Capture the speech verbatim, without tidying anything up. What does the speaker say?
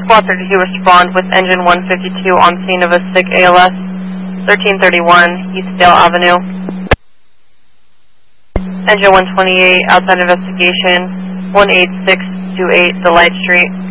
Squad thirty-two respond with engine one fifty-two on scene of a sick A L S, thirteen thirty-one Eastdale Avenue. Engine one twenty-eight outside investigation, one eight six two eight Delight Street.